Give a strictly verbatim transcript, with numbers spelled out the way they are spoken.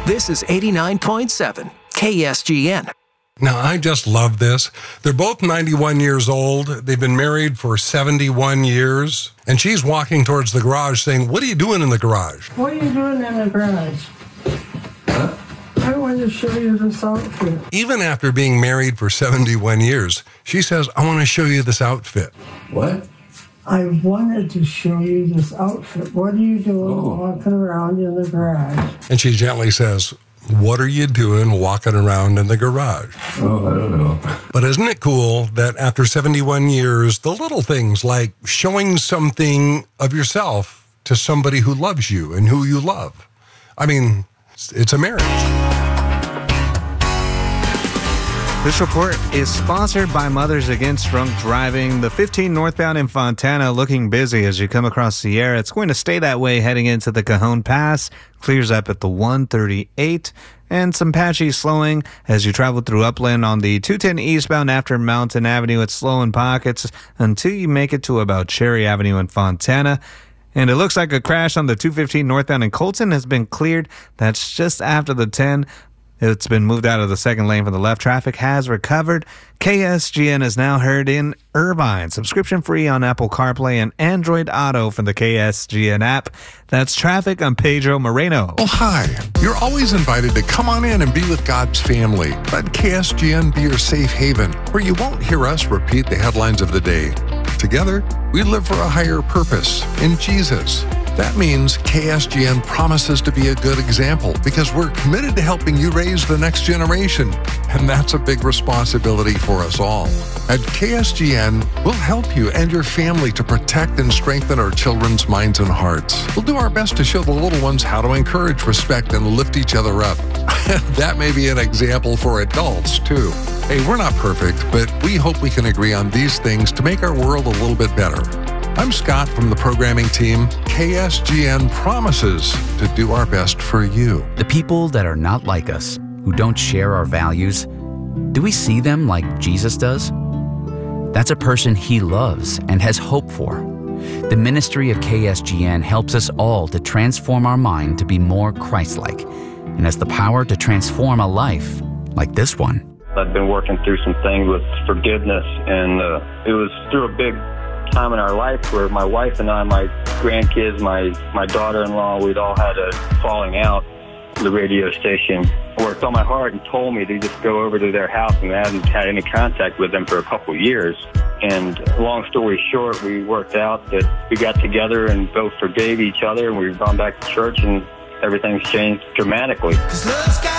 This is eighty-nine point seven K S G N. Now, I just love this. They're both ninety-one years old. They've been married for seventy-one years. And she's walking towards the garage saying, "What are you doing in the garage?" What are you doing in the garage? Huh? I want to show you this outfit. Even after being married for seventy-one years, she says, "I want to show you this outfit." What? I wanted to show you this outfit. What are you doing Oh. walking around in the garage? And she gently says, "What are you doing walking around in the garage?" Oh, I don't know. But isn't it cool that after seventy-one years, the little things like showing something of yourself to somebody who loves you and who you love? I mean, it's- it's a marriage. This report is sponsored by Mothers Against Drunk Driving. The fifteen northbound in Fontana looking busy as you come across Sierra. It's going to stay that way heading into the Cajon Pass. Clears up at the one thirty-eight. And some patchy slowing as you travel through Upland on the two ten eastbound after Mountain Avenue. It's slow in pockets until you make it to about Cherry Avenue in Fontana. And it looks like a crash on the two fifteen northbound in Colton has been cleared. That's just after the ten. It's been moved out of the second lane for the left. Traffic has recovered. K S G N is now heard in Irvine. Subscription free on Apple CarPlay and Android Auto from the K S G N app. That's traffic. I'm Pedro Moreno. Oh, hi. You're always invited to come on in and be with God's family. Let K S G N be your safe haven, where you won't hear us repeat the headlines of the day. Together, we live for a higher purpose in Jesus. That means K S G N promises to be a good example because we're committed to helping you raise the next generation. And that's a big responsibility for us all. At K S G N, we'll help you and your family to protect and strengthen our children's minds and hearts. We'll do our best to show the little ones how to encourage, respect, and lift each other up. That may be an example for adults, too. Hey, we're not perfect, but we hope we can agree on these things to make our world a little bit better. I'm Scott from the programming team. K S G N promises to do our best for you. The people that are not like us, who don't share our values, do we see them like Jesus does? That's a person he loves and has hope for. The ministry of K S G N helps us all to transform our mind to be more Christ-like and has the power to transform a life like this one. I've been working through some things with forgiveness, and uh, it was through a big time in our life where my wife and I, my grandkids, my, my daughter-in-law, we'd all had a falling out. The radio station worked on my heart and told me to just go over to their house, and I hadn't had any contact with them for a couple of years. And long story short, we worked out that we got together and both forgave each other, and we've gone back to church, and everything's changed dramatically.